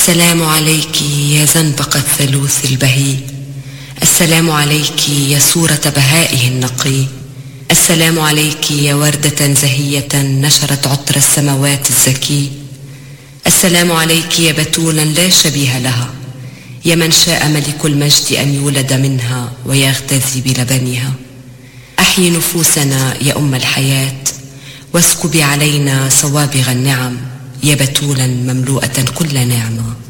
السلام عليك يا زنبق الثلوث البهي، السلام عليك يا صورة بهائه النقي، السلام عليك يا وردة زهية نشرت عطر السماوات الزكي، السلام عليك يا بتولا لا شبيه لها، يا من شاء ملك المجد أن يولد منها ويغتذي بلبنها. أحيي نفوسنا يا أم الحياة، واسكبي علينا صوابغ النعم، يا بتولا مملوءة كل نعمة.